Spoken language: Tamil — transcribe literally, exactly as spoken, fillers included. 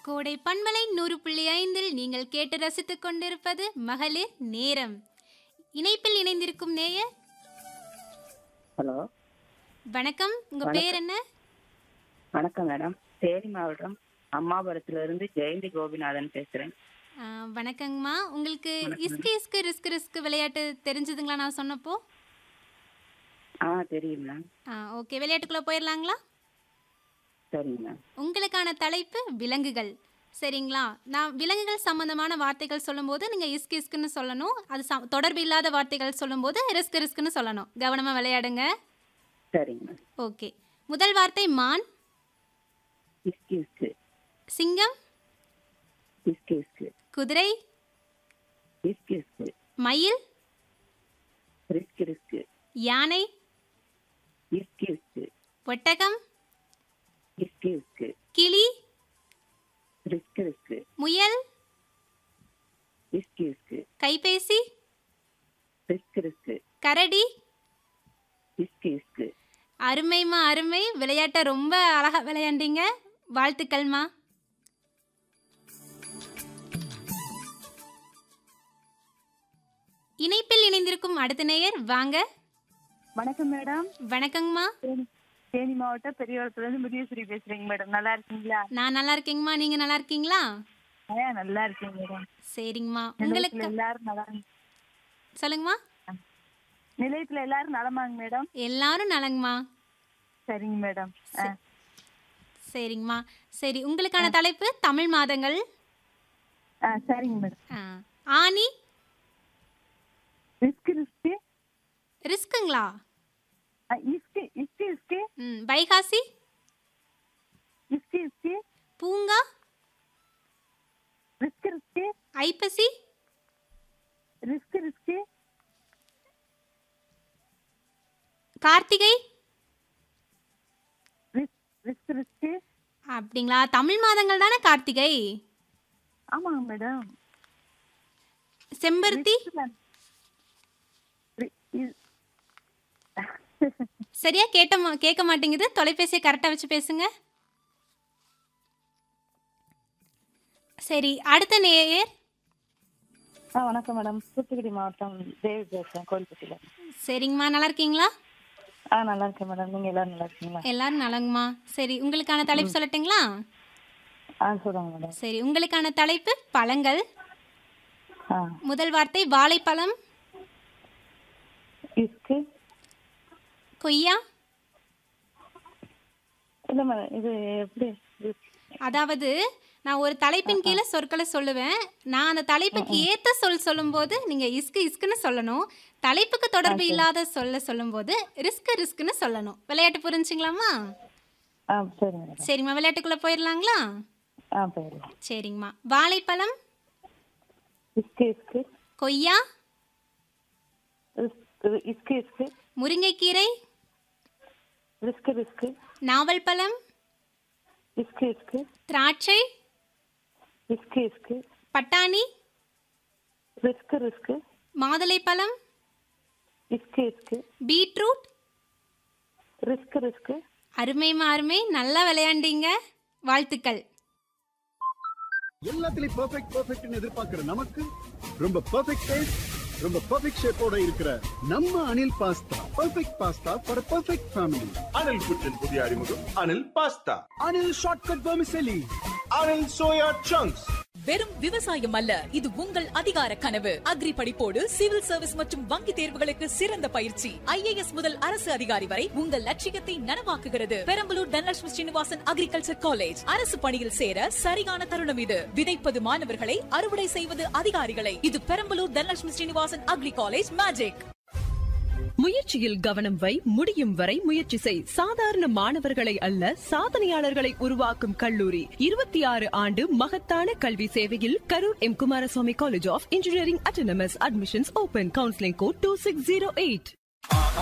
கோடை பண்பலை நூறு புள்ளி ஐந்தில் நீங்கள் கேட்டு ரசித்துக் கொண்டிருப்பது மகளிர் நேரம். இணைப்பில் இணைந்திருக்கும் நேயர். ஹலோ, வணக்கம். உங்க பேர் என்ன? வணக்கம் மேடம். தேனி மாவட்டம் அம்மாபுரத்திலிருந்து ஜெயந்தி கோபிநாதன் பேசுறேன். ஆ, வணக்கங்கம்மா. உங்களுக்கு இஸ்கு இஸ்கு ரிஸ்க் ரிஸ்க் விளையாட்டு தெரிஞ்சதுங்களா நான் சொன்னப்போ? ஆ தெரியும் மேம். ஆ ஓகே, விளையாட்டுக்குள்ளே போயிடலாங்களா? சரிங்க மேம். உங்களுக்கான தலைப்பு விலங்குகள். சரிங்களா? நான் விலங்குகள் சம்பந்தமான வார்த்தைகள் சொல்லும்போது நீங்கள் இஸ்கு இஸ்குன்னு சொல்லணும். அது ச தொடர்பு இல்லாத வார்த்தைகள் சொல்லும்போது ரிஸ்க் ரிஸ்க்குன்னு சொல்லணும். கவனமாக விளையாடுங்க. சரிங்க மேம். ஓகே. முதல் வார்த்தை மான். இஸ்கு இஸ்கு. சிங்கம். இஸ்கு இஸ்கு. குதிரை. இஸ்கு இஸ்கு. மயில். Risk risk. யானை. இஸ்கு இஸ்கு. ஒட்டகம். இஸ்கு இஸ்கு. கிளி. Risk risk. முயல். இஸ்கு இஸ்கு. கைபேசி. Risk risk. கரடி. இஸ்கு இஸ்கு. அருமைம்மா, அருமை. விளையாட்டை ரொம்ப அழகாக விளையாண்டீங்க. வாழ்த்துக்கள்மா. இணைப்பில் இணைந்திருக்கும் அடுத்த நேயர் வாங்க. வணக்கம் மேடம். வணக்கங்கம்மா. தேனி மாவட்டம் பெரியவரத்துல இருந்து முதியஸ்ரீ பேசுறேங்க மேடம். நல்லா இருக்கீங்களா? நான் நல்லா இருக்கேங்கம்மா. நீங்க நல்லா இருக்கீங்களா? ஆ நல்லா இருக்கேங்க மேடம். சரிங்கம்மா. நிலையத்துல உங்களுக்கு எல்லாரும் நல்லா சொல்லுங்கம்மா. நிலையத்துல எல்லாரும் நலமாங்க மேடம்? எல்லாரும் நலங்கம்மா. சரிங்க மேடம். ஆ சரிங்கம்மா. சரி, உங்களுக்கான தலைப்பு தமிழ் மாதங்கள். ஆ சரிங்க மேடம். ஆ, ஆனி. Risk risk. ரிஸ்க்குங்களா? இஸ்கு இஸ்கு இஸ்கு. ம். வைகாசி. இஸ்கு இஸ்கு. பூங்கா. Risk risk. ஐப்பசி. Risk risk. Karthigai. Risk risk. அப்படிங்களா? தமிழ் மாதங்கள் தானே கார்த்திகை. ஆமாங்க மேடம். செம்பருத்தி. சரியா கேட்ட மா- கேட்க மாட்டேங்குது. தொலைபேசியை கரெக்டாக வச்சு பேசுங்க. சரி, அடுத்த நேயர். ஆ வணக்கம் மேடம். தூத்துக்குடி மாவட்டம் தேவி பேசுறேன், கோயில்பட்டியில. சரிங்கம்மா, நல்லா இருக்கீங்களா? ஆ நல்லா இருக்கேன் மேடம். நீங்க எல்லாரும் நல்லா இருக்கீங்களா? எல்லாரும் நலங்கம்மா. சரி, உங்களுக்கான தலைப்பு சொல்லட்டுங்களா? ஆ சொல்லுங்க மேடம். சரி, உங்களுக்கான தலைப்பு பழங்கள். ஆ முதல் வார்த்தை வாழைப்பழம். இஸ்கு. கொய்யா. இல்ல மேடம், இது எப்படி? அதாவது நான் ஒரு தலைப்பின் கீழே சொற்களை சொல்லுவேன். நான் அந்த தலைப்புக்கு ஏற்ற சொல் சொல்லும்போது நீங்கள் இஸ்கு இஸ்குன்னு சொல்லணும். தலைப்புக்கு தொடர்பு இல்லாத சொல்ல சொல்லும்போது ரிஸ்க் ரிஸ்க்குன்னு சொல்லணும். விளையாட்டு புரிஞ்சுங்களாம்மா? ஆ சரி மேடம். சரிம்மா, விளையாட்டுக்குள்ளே போயிடலாங்களா? ஆ போயிடலாம். சரிங்கம்மா. வாழைப்பழம். இஸ்கு இஸ்கு. கொய்யா. ரிஸ்க் இஸ்கு இஸ்கு. முருங்கைக்கீரை. Risk risk. நாவல் பழம். இஸ்கு இஸ்கு. திராட்சை. இஸ்கு இஸ்கு. பட்டாணி. Risk risk. மாதுளைப்பழம். இஸ்கு இஸ்கு. பீட்ரூட். Risk risk. அருமைம்மா, அருமை. நல்லா விளையாண்டீங்க. வாழ்த்துக்கள். எல்லாத்துலயும் பெர்ஃபெக்ட் பெர்ஃபெக்ட்னு எதிர்பார்க்கிற நமக்கு ரொம்ப பெர்ஃபெக்ட் டேஸ்ட், ரொம்ப பெர்ஃபெக்ட் ஷேப்போட இருக்கிற நம்ம Anil pasta. Perfect pasta for perfect family. Anil புற்றின் புதிய அறிமுகம் Anil pasta. Anil shortcut vermicelli. Anil soya chunks. வெறும் விவசாயம் அல்ல, இது உங்கள் அதிகார கனவு. அக்ரி படிப்போடு சிவில் சர்வீஸ் மற்றும் வங்கி தேர்வுகளுக்கு சிறந்த பயிற்சி. ஐஏஎஸ் முதல் அரசு அதிகாரி வரை உங்கள் லட்சியத்தை நனவாக்குகிறது. Perambalur Dhanalakshmi Srinivasan agriculture college. அரசு பணியில் சேர சரியான தருணம் இது. விதைப்பது மாணவர்களை, அறுவடை செய்வது அதிகாரிகளை. இது Perambalur Dhanalakshmi Srinivasan agri college magic. முயற்சியில் கவனம் வை, முடியும் வரை முயற்சி செய். சாதாரண மாணவர்களை அல்ல, சாதனையாளர்களை உருவாக்கும் கல்லூரி. இருபத்தி ஆறு ஆண்டு மகத்தான கல்வி சேவையில் Karur M Kumaraswamy college of engineering autonomous. Admissions open. Counselling code two six zero eight.